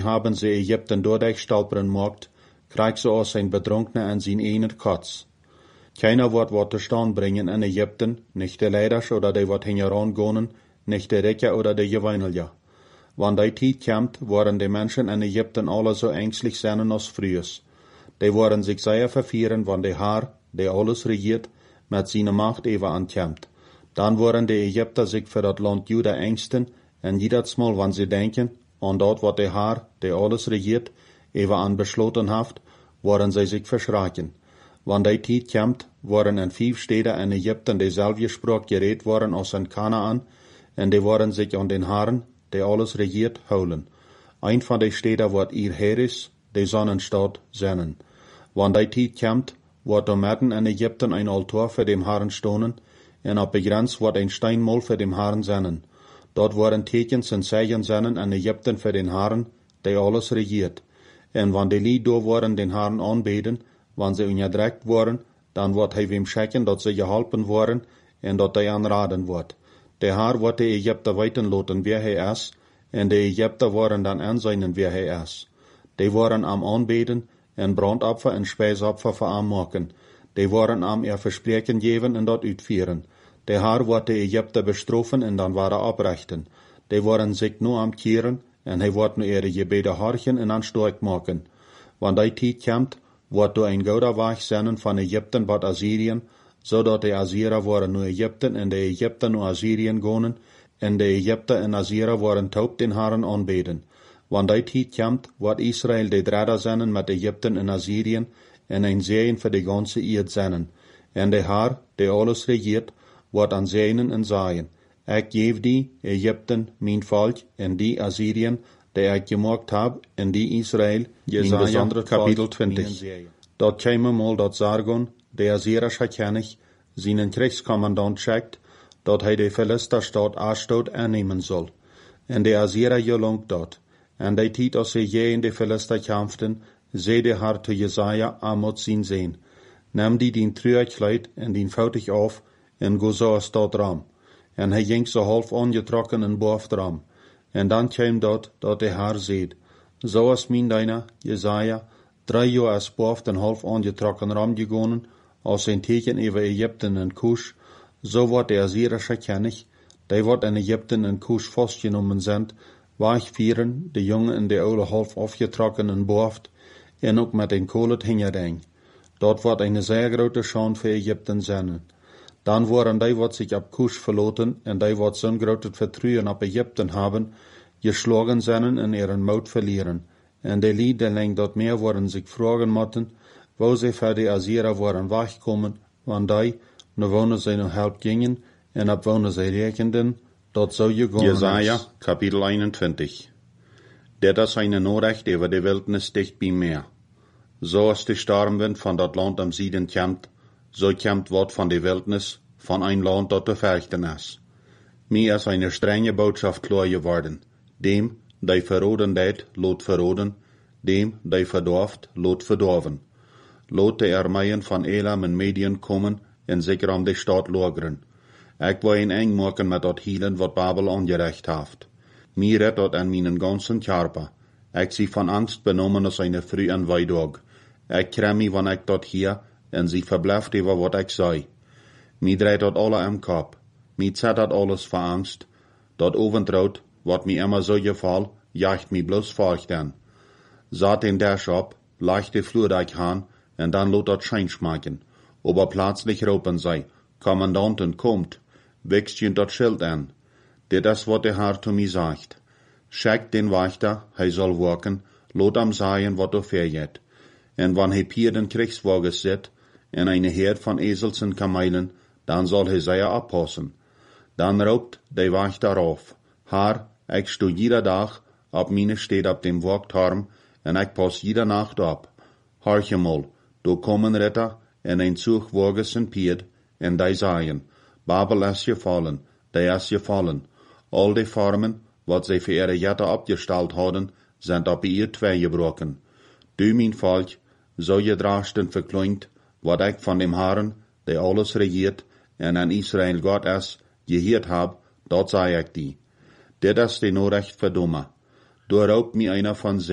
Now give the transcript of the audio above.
haben sie Ägypten doorstolperen mocht, krijgt ze als zijn bedronkene en zijn ene kots. Keiner wordt wat te staan brengen in Ägypten, nicht de leiders oder die wat hingeran gonen, nicht de rekker oder de gewijnelja. Wann die tijd komt, worden de mensen in Ägypten alle so ängstlich zijn als frühers. Die worden sich sehr verfieren, wann de Haar, die alles regiert, met zijn macht even aankomt. Dan worden de Ägypter sich für dat Land Juda ängsten, en jedes Mal, wann sie denken, an dat wat de Haar, die alles regiert, even aan besloten haft, worden sie sich verschraken. Wann die tijd komt, worden in 5 steden in Ägypten dezelfde spraak gereed worden als in Kanaan, en die worden sich an den Haaren, die alles regiert, houden. Een van die steden wordt Heres, de Sonnenstad, zijn. Wann die tijd komt, wordt er midden in Ägypten een altaar voor dem Haaren stonen, en op de grens wordt een steinmol voor dem Haaren zijn. Dort worden tekens en zeichen zijn in Ägypten voor den Haaren, die alles regiert. En wann die Lied door worden den Haaren aanbeden, wann sie onderdrukt worden, dan wordt hij wem checken dat ze geholpen worden en dat hij aanraden wordt. De Haar wordt de Ägypter weten laten wie hij is, en de Ägypter worden dan aanzien wie hij is. Die worden am aanbeden en brandopfer en spijsopfer voor hem maken. Die worden am verspreken geven en dat uitvieren. De Haar wordt de Ägypter bestrofen en dan worden oprechten. Die worden zich nu am keren en hij wordt nu ihre gebeden horchen en aan sterk maken. Wanneer die tijd komt, wordt door een gouden weg zijn van Ägypten tot Assyrien, zodat de Assyrer worden naar Ägypten en de Ägypter naar Assyrien gaan, en de Ägypter en Assyrer worden taub den Herren aanbeden. Wanneer die tijd komt, wordt Israël de dredder zijn met Ägypten en Assyrien, en een zegen voor de ganze eerd zijn. En de Haar, die alles regiert, wordt aan zegenen en zaaien. Ik geef die, Ägypten, mijn volk, en die Assyrien, die ik gemaakt heb, en die Israël, Jesaja, kapitel 20. Dat komen mal dat sagen, de Assyrische König, zijn Kriegskommandant schickt, dat hij de Philisterstad Ashdod aannemen zal. En de Assyrer gelungt dat. En de tijd als ze je in de Philister kämpften, zei de Herr te Jesaja amot zien zijn. Neem die dien truurkleid en dien foutig af, en go zo stad ram. En hij ging zo half aangetrokken en boven ram. En dan kwam dat de Herr zeid, zoals mijn deiner, Jesaja, 3 jaar is boven en half aangetrokken ram gegaan, als een teken over Ägypten en Kush, zo wordt de Assyrische König, die wordt in Ägypten en Kush vastgenomen zijn, wegvieren, de jongen en de oude half afgetrokken en boven, en ook met een kolet hingeding. Dat wordt een zeer grote schande voor Ägypten zijn. Dan worden die wat zich op Kush verloten en die wat zo'n grote vertrouwen op Ägypten hebben, geschlagen zijn en ihren moed verlieren. En de lieden dat meer worden zich vragen moeten, wo ze voor de Assyrer worden wegkomen, want die, nu wonen ze nog help gingen, en op wonen ze rekenden, dat zou je gaan. Jesaja, kapitel 21. Dit is een Nachricht over de wildnis dicht bij Meer. Zoals de stormwind van dat land am Süden komt, so komt wat van de wildnis van een land dat te vechten is. Mir is een strenge boodschap klar geworden. Dem, die verroden deed, laat verroden, dem, die verdorft, laat verdorven. Laat de armeeën van Elam en Medien komen en zich om de stad lageren. Ik wil een eng maken met dat hielen wat Babel aangerecht heeft. Mir redt dat aan mijn ganzen Körper. Ik zie van angst benomen als een früh en weidag. Ik krem me wanneer ik dat hier, en sie verblijft over wat ik zei. Mi dreht dat alle am kop. Mi zet dat alles voor angst. Dat overtroot, wat mi immer so geval, jacht mi bloos furcht an. Zat den Dash op, leicht de Flurdijk aan, en dan lot dat schein schmaken. Aber plötzlich roepen zij, Kommandanten kommt, wächst je dat Schild an. Dit is wat de Herr zu mi sagt. Schickt den Wächter, hij soll waken, lot am sagen, wat er verjet. En wann hij hier den Kriegswagen zit, en eine Herd van Esels en Kamelen, dan zal hij zij oppassen. Dan roept de Wächter auf, Herr, ik sto jeder dag op meine steed op dem Wachtturm, en ik pas jeder Nacht op. Horche mal, do kommen Ritter, en een Zugwagen en Pied, en die sagen, Babel is gefallen, die is gefallen. Al die Formen, wat zij voor ihre Jette opgesteld hadden, zijn op ihr twee gebroken. Du, mijn volk, zo je drasten verkleint, wat ik van dem Herren, die alles regiert, en aan Israël God is, geheerd heb, dat zei ik die. Dit is de Nachricht für Dumme. Doorop mir einer von